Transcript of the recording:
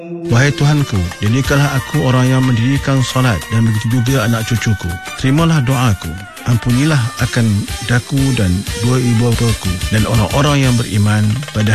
Wahai Tuhanku, jadikanlah aku orang yang mendirikan salat dan begitu juga anak cucuku. Terimalah doaku. Ampunilah akan daku dan dua ibu bapaku dan orang-orang yang beriman pada